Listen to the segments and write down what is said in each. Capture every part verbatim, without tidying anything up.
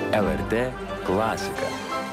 L R T klasika.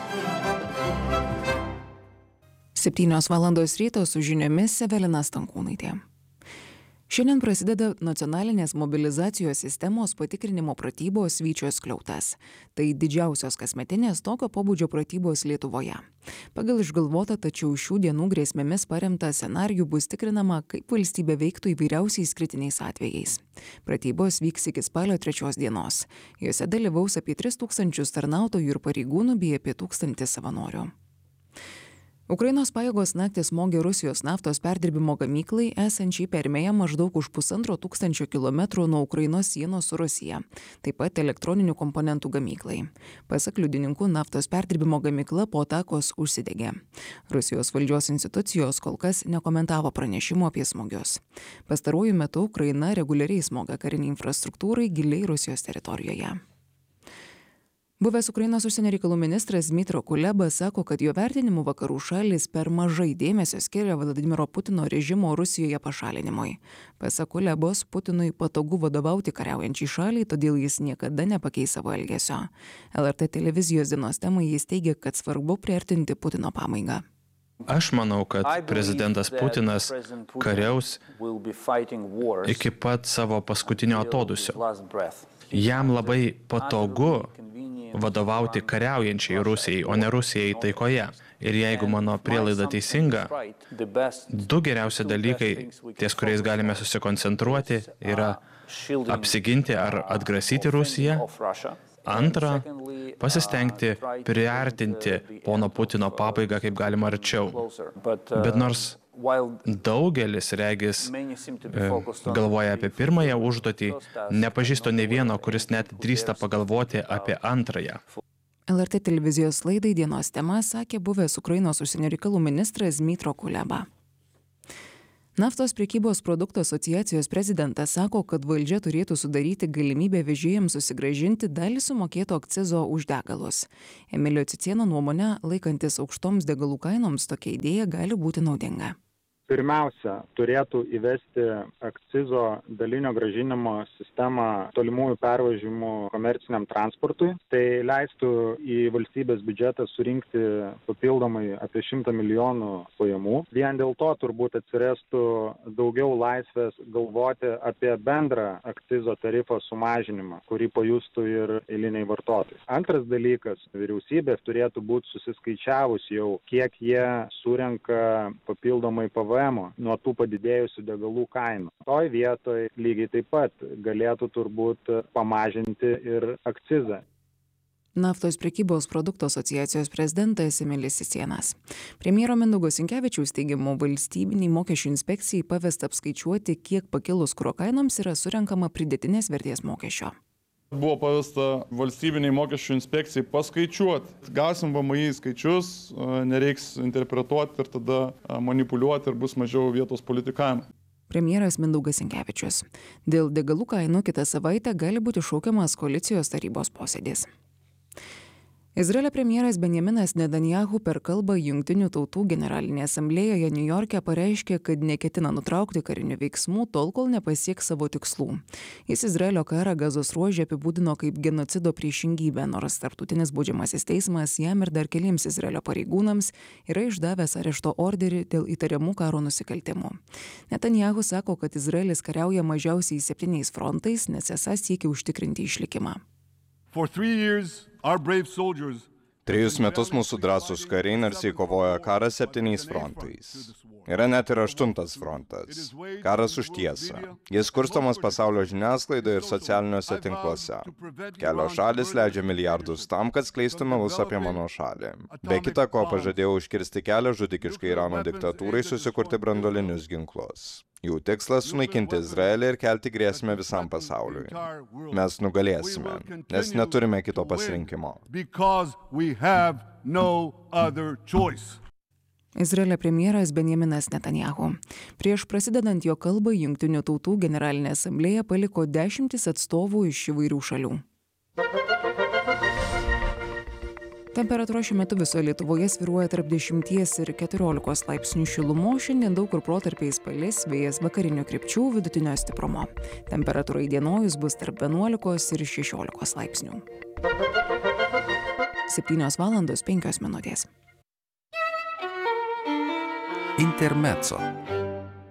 Septynios valandos ryto su žiniomis Evelina Stankūnaitė. Šiandien prasideda nacionalinės mobilizacijos sistemos patikrinimo pratybos Vyčio skliautas. Tai didžiausios kasmetinės tokio pobūdžio pratybos Lietuvoje. Pagal išgalvotą, tačiau šių dienų grėsmėmis paremtą scenarijų bus tikrinama, kaip valstybė veiktų įvairiausiais kritiniais atvejais. Pratybos vyks iki spalio trečios dienos. Jose dalyvaus apie tris tūkstančius tarnautojų ir pareigūnų bei apie tūkstantį savanorių. Ukrainos pajėgos naktį smogė Rusijos naftos perdirbimo gamyklai, esančiai Permėje maždaug už pusantro tūkstančio kilometrų nuo Ukrainos sienos su Rusija, taip pat elektroninių komponentų gamyklai. Pasak liudininkų, naftos perdirbimo gamykla po atakos užsidegė. Rusijos valdžios institucijos kol kas nekomentavo pranešimų apie smogius. Pastaruoju metu Ukraina reguliariai smoga karinei infrastruktūrai giliai Rusijos teritorijoje. Buvęs Ukrainos užsienio reikalų ministras Dmytro Kuleba sako, kad jo vertinimu vakarų šalis per mažai dėmesio skiria Vladimiro Putino režimo Rusijoje pašalinimui. Pasak Kulebos, Putinui patogu vadovauti kariaujančiai šaliai, todėl jis niekada nepakeis savo elgesio. L R T televizijos dienos temai jis teigia, kad svarbu priartinti Putino pabaigą. Aš manau, kad prezidentas Putinas kariaus iki pat savo paskutinio atodūsio. Jam labai patogu vadovauti kariaujančiai Rusijai, o ne Rusijai taikoje. Ir jeigu mano prielaida teisinga, du geriausi dalykai, ties kuriais galime susikoncentruoti, yra apsiginti ar atgrasyti Rusiją. Antra, pasistengti priartinti pono Putino pabaigą kaip galima arčiau. Bet nors daugelis regis galvoja apie pirmąją užduotį, nepažįsto ne vieno, kuris net drįsta pagalvoti apie antrąją. L R T televizijos laidai dienos tema sakė buvęs Ukrainos užsienio reikalų ministras Dmytro Kuleba. Naftos prekybos produktų asociacijos prezidentas sako, kad valdžia turėtų sudaryti galimybę vežėjams susigrąžinti dalį sumokėto akcizo už degalus. Emilio Cicėno nuomone, laikantis aukštoms degalų kainoms, tokia idėja gali būti naudinga. Pirmiausia, turėtų įvesti akcizo dalinio grąžinimo sistemą tolimųjų pervažimų komerciniam transportui. Tai leistų į valstybės biudžetą surinkti papildomai apie šimtą milijonų pajamų. Vien dėl to turbūt atsirastų daugiau laisvės galvoti apie bendrą akcizo tarifo sumažinimą, kurį pajustų ir eiliniai vartotojai. Antras dalykas, vyriausybė turėtų būti susiskaičiavus jau, kiek jie surenka papildomai P V M nuo tų padidėjusių degalų kainų. Toj vietoj lygiai taip pat galėtų turbūt pamažinti ir akcizą. Naftos prekybos produktų asociacijos prezidentas Emilis Cicėnas. Premjero Mindaugo Sinkevičiaus teigimu, valstybiniai mokesčių inspekcijai pavesta apskaičiuoti, kiek pakilus kuro kainoms yra surenkama pridėtinės vertės mokesčio. Buvo pavesta valstybiniai mokesčių inspekcijai paskaičiuoti. Gausim V M I skaičius, nereiks interpretuoti ir tada manipuliuoti ir bus mažiau vietos politikavimo. Premjeras Mindaugas Sinkevičius. Dėl degalų kainų kitą savaitę gali būti šaukiamas koalicijos tarybos posėdis. Izraelio premjeras Benjaminas Netanyahu per kalbą Jungtinių tautų generalinėje asamblėjoje Niujorke pareiškė, kad neketina nutraukti karinių veiksmų tol, kol nepasieks savo tikslų. Jis Izraelio karą Gazos ruože apibūdino kaip genocido priešingybę, nors tarptautinis baudžiamasis teismas jam ir dar keliems Izraelio pareigūnams yra išdavęs arešto orderį dėl įtariamų karo nusikaltimų. Netanyahu sako, kad Izraelis kariauja mažiausiai septyniais frontais, nes esąs siekia užtikrinti išlikimą. Trejus metus mūsų drąsūs kariai narsiai kovoja karą septyniais frontais. Yra net ir aštuntas frontas. Karas už tiesą. Jis kurstomas pasaulio žiniasklaidoje ir socialiniuose tinkluose. Kelios šalis leidžia milijardus tam, kad skleistų melus apie mano šalį. Be kita ko pažadėjau užkirsti kelią žudikiškai Irano diktatūrai susikurti branduolinius ginklus. Jų tikslas sunaikinti Izraelį ir kelti grėsmę visam pasauliui. Mes nugalėsime, nes neturime kito pasirinkimo. Izraelio premjeras Benjaminas Netanyahu. Prieš prasidedant jo kalbą Jungtinių tautų generalinė asamblėja paliko dešimtis atstovų iš įvairių šalių. Temperatūra šiuo metu visoje Lietuvoje svyruoja tarp dešimties ir keturiolikos laipsnių šilumos, šiandien daug kur protarpiais palis, vėjas vakarinių krypčių vidutinio stiprumo. Temperatūra įdienojus bus tarp vienuolikos ir šešiolikos laipsnių. septynios valandos penkios minutės. Intermezzo.